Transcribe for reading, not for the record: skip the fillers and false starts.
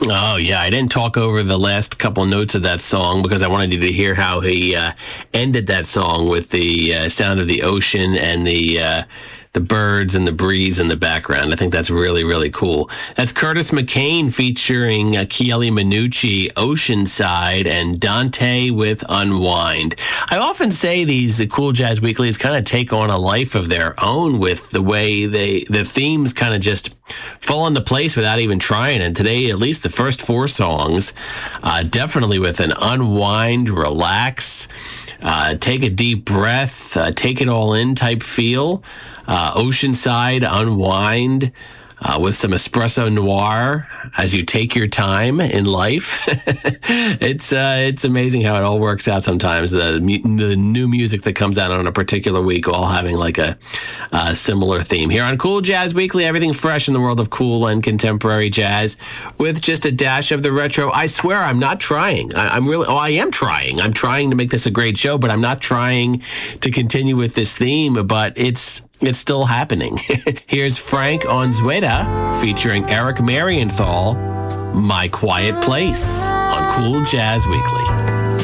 Oh, yeah. I didn't talk over the last couple notes of that song because I wanted you to hear how he ended that song with the sound of the ocean and the birds and the breeze in the background. I think that's really, really cool. That's Curtis McCain featuring Chieli Minucci, Oceanside, and Dante with Unwind. I often say these Cool Jazz Weeklies kind of take on a life of their own with the way the themes kind of just fall into place without even trying. And today, at least the first four songs, definitely with an unwind, relax, take a deep breath, take it all in type feel. Oceanside, unwind with some espresso noir as you take your time in life. It's amazing how it all works out sometimes. The new music that comes out on a particular week all having like a similar theme. Here on Cool Jazz Weekly, everything fresh in the world of cool and contemporary jazz with just a dash of the retro. I swear I'm not trying. I am trying. I'm trying to make this a great show, but I'm not trying to continue with this theme, but it's still happening. Here's Frank Onzueta featuring Eric Marienthal, My Quiet Place on Cool Jazz Weekly.